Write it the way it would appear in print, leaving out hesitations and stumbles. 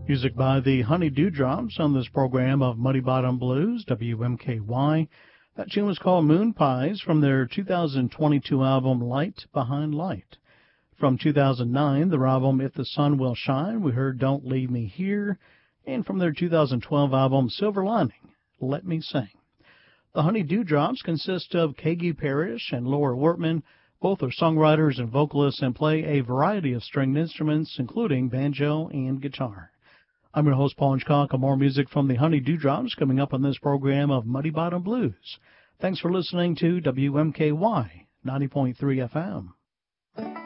Music by the Honey Dewdrops on this program of Muddy Bottom Blues, WMKY. That tune was called Moon Pies from their 2022 album Light Behind Light. From 2009, their album If the Sun Will Shine, we heard Don't Leave Me Here. And from their 2012 album Silver Lining, Let Me Sing. The Honey Dewdrops consist of Kagi Parrish and Laura Wortman. Both are songwriters and vocalists and play a variety of stringed instruments, including banjo and guitar. I'm your host, Paul Inchcock. More music from the Honey Dewdrops coming up on this program of Muddy Bottom Blues. Thanks for listening to WMKY 90.3 FM.